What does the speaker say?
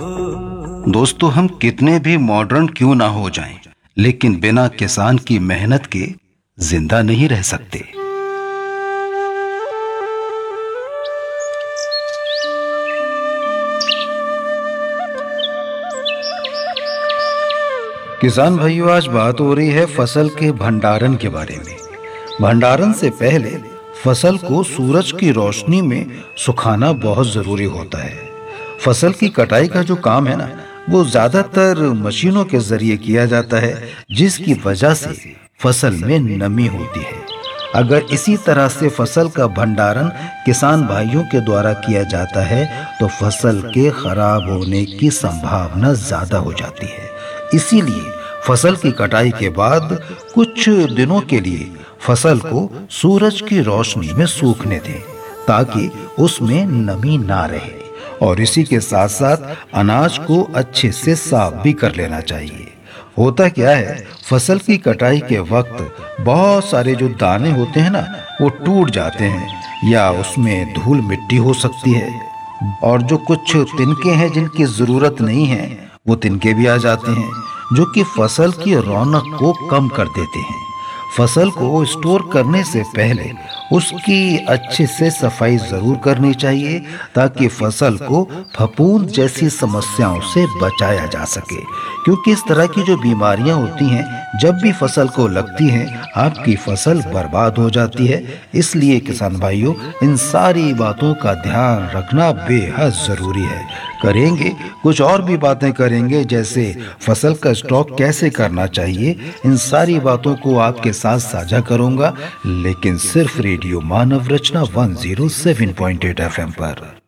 दोस्तों, हम कितने भी मॉडर्न क्यों ना हो जाएं, लेकिन बिना किसान की मेहनत के जिंदा नहीं रह सकते। किसान भाइयों, आज बात हो रही है फसल के भंडारण के बारे में। भंडारण से पहले फसल को सूरज की रोशनी में सुखाना बहुत जरूरी होता है। फसल की कटाई का जो काम है ना, वो ज्यादातर मशीनों के जरिए किया जाता है, जिसकी वजह से फसल में नमी होती है। अगर इसी तरह से फसल का भंडारण किसान भाइयों के द्वारा किया जाता है तो फसल के खराब होने की संभावना ज्यादा हो जाती है। इसीलिए फसल की कटाई के बाद कुछ दिनों के लिए फसल को सूरज की रोशनी में सूखने दें, ताकि उसमें नमी ना रहे। और इसी के साथ साथ अनाज को अच्छे से साफ भी कर लेना चाहिए। होता क्या है, फसल की कटाई के वक्त बहुत सारे जो दाने होते हैं ना, वो टूट जाते हैं या उसमें धूल मिट्टी हो सकती है। और जो कुछ तिनके हैं जिनकी जरूरत नहीं है, वो तिनके भी आ जाते हैं, जो कि फसल की रौनक को कम कर देते हैं। फसल को स्टोर करने से पहले उसकी अच्छे से सफाई जरूर करनी चाहिए, ताकि फसल को फफूंद जैसी समस्याओं से बचाया जा सके। क्योंकि इस तरह की जो बीमारियां होती हैं, जब भी फसल को लगती हैं, आपकी फसल बर्बाद हो जाती है। इसलिए किसान भाइयों, इन सारी बातों का ध्यान रखना बेहद जरूरी है। करेंगे कुछ और भी बातें करेंगे, जैसे फसल का स्टॉक कैसे करना चाहिए। इन सारी बातों को आपके साथ साझा करूंगा, लेकिन सिर्फ रेडियो मानव रचना 107.8 FM पर।